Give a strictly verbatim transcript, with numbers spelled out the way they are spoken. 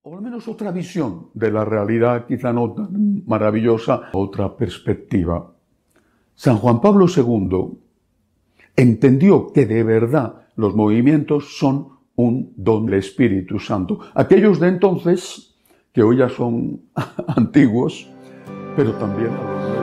o al menos otra visión de la realidad, quizá no tan maravillosa, otra perspectiva. San Juan Pablo segundo entendió que de verdad los movimientos son un don del Espíritu Santo. Aquellos de entonces, que hoy ya son antiguos, pero también a los